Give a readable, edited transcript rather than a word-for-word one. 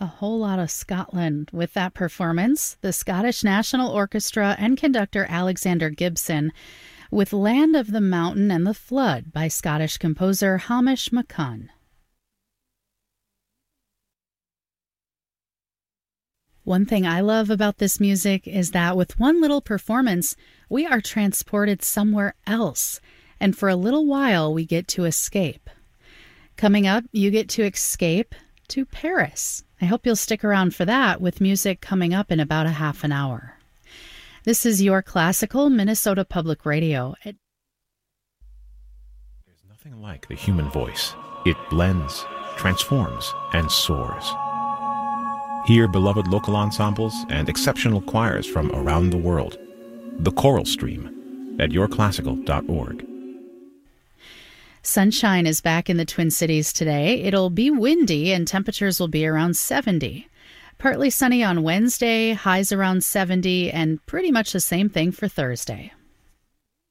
A whole lot of Scotland with that performance. The Scottish National Orchestra and conductor Alexander Gibson with Land of the Mountain and the Flood by Scottish composer Hamish McCunn. One thing I love about this music is that with one little performance, we are transported somewhere else, and for a little while we get to escape. Coming up, you get to escape to Paris. I hope you'll stick around for that with music coming up in about a half an hour. This is your classical Minnesota Public Radio. There's nothing like the human voice. It blends, transforms, and soars. Hear beloved local ensembles and exceptional choirs from around the world. The Choral Stream at yourclassical.org. Sunshine is back in the Twin Cities today. It'll be windy and temperatures will be around 70. Partly sunny on Wednesday, highs around 70, and pretty much the same thing for Thursday.